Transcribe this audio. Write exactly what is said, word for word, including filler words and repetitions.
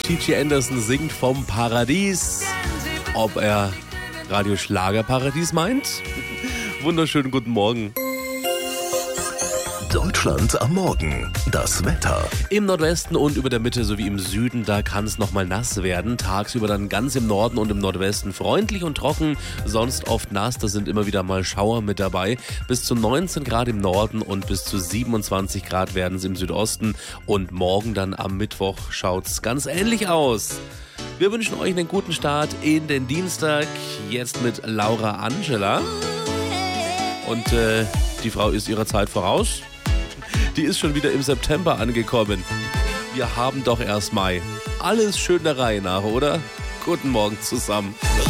Gigi Anderson singt vom Paradies. Ob er Radio Schlagerparadies meint? Wunderschönen guten Morgen. Deutschland am Morgen. Das Wetter. Im Nordwesten und über der Mitte sowie im Süden, da kann es nochmal nass werden. Tagsüber dann ganz im Norden und im Nordwesten freundlich und trocken, sonst oft nass. Da sind immer wieder mal Schauer mit dabei. Bis zu neunzehn Grad im Norden und bis zu siebenundzwanzig Grad werden es im Südosten. Und morgen dann am Mittwoch schaut es ganz ähnlich aus. Wir wünschen euch einen guten Start in den Dienstag. Jetzt mit Laura Angela. Und äh, die Frau ist ihrer Zeit voraus. Die ist schon wieder im September angekommen. Wir haben doch erst Mai. Alles schön der Reihe nach, oder? Guten Morgen zusammen.